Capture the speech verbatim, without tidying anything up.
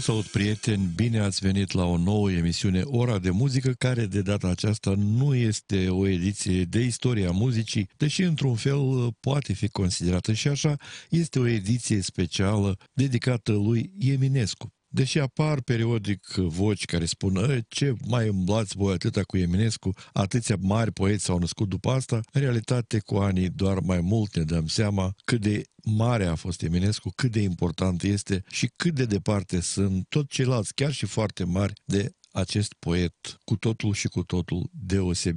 salut, prieteni! Bine ați venit la o nouă emisiune Ora de Muzică, care de data aceasta nu este o ediție de istoria muzicii, deși într-un fel poate fi considerată și așa, este o ediție specială dedicată lui Eminescu. Deși apar periodic voci care spun "Ă, ce mai îmblați voi atâta cu Eminescu, atâția mari poeți s-au născut după asta", în realitate cu anii doar mai mult ne dăm seama cât de mare a fost Eminescu, cât de important este și cât de departe sunt toți ceilalți, chiar și foarte mari, de acest poet cu totul și cu totul deosebit.